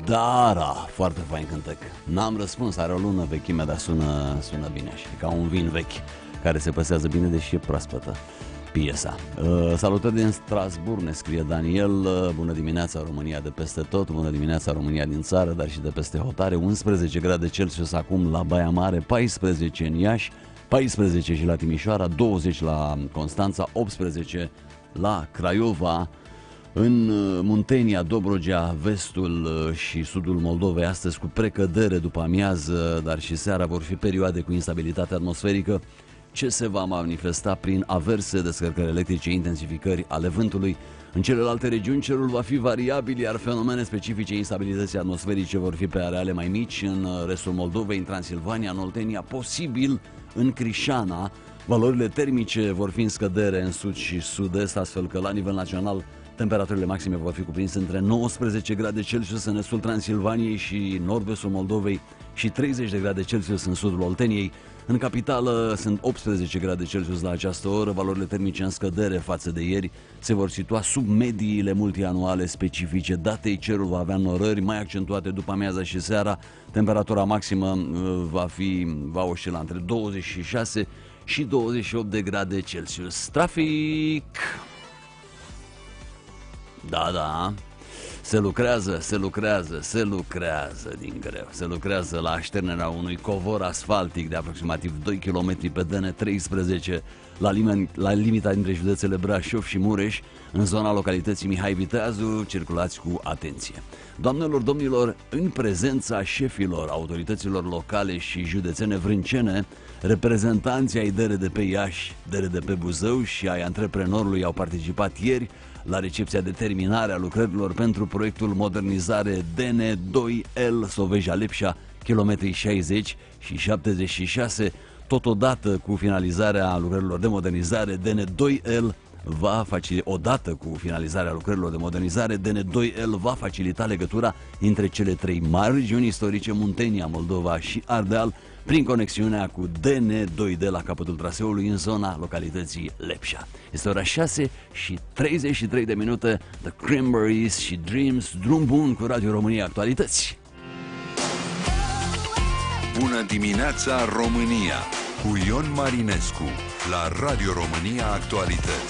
Dara, foarte fain cântec. N-am răspuns, are o lună vechime, dar sună bine și ca un vin vechi care se păsează bine, deși e proaspătă piesa. Salutări din Strasbourg, ne scrie Daniel. Bună dimineața România de peste tot, bună dimineața România din țară, dar și de peste hotare. 11 grade Celsius acum la Baia Mare, 14 în Iași, 14 și la Timișoara, 20 la Constanța, 18 la Craiova. În Muntenia, Dobrogea, vestul și sudul Moldovei, astăzi cu precădere după amiază, dar și seara vor fi perioade cu instabilitate atmosferică, ce se va manifesta prin averse, descărcări electrice, intensificări ale vântului. În celelalte regiuni cerul va fi variabil, iar fenomene specifice instabilității atmosferice vor fi pe areale mai mici în restul Moldovei, în Transilvania, în Oltenia, posibil în Crișana. Valorile termice vor fi în scădere în sud și sud-est, astfel că la nivel național temperaturile maxime vor fi cuprinse între 19 grade Celsius în estul Transilvaniei și nord-vestul Moldovei și 30 de grade Celsius în sudul Olteniei. În capitală sunt 18 grade Celsius la această oră, valorile termice în scădere față de ieri se vor situa sub mediile multianuale specifice datei. Cerul va avea norări mai accentuate după amiaza și seara. Temperatura maximă va oscila între 26 și 28 de grade Celsius. Trafic! Da, se lucrează din greu. Se lucrează la așternerea unui covor asfaltic de aproximativ 2 km pe DN13 la limita dintre județele Brașov și Mureș, în zona localității Mihai Viteazu. Circulați cu atenție. Doamnelor, domnilor, în prezența șefilor autorităților locale și județene vrâncene, reprezentanții ai DRDP Iași, DRDP Buzău și ai antreprenorului au participat ieri la recepția de terminare a lucrărilor pentru proiectul modernizare DN2L Soveja-Lepșa, kilometrii 60 și 76. Totodată cu finalizarea lucrărilor de modernizare DN2L va facilita legătura între cele trei mari regiuni istorice, Muntenia, Moldova și Ardeal, prin conexiunea cu DN2D la capătul traseului în zona localității Lepșa. Este ora 6 și 33 de minute. The Cranberries și Dreams, drum bun cu Radio România Actualități. Bună dimineața România cu Ion Marinescu la Radio România Actualități.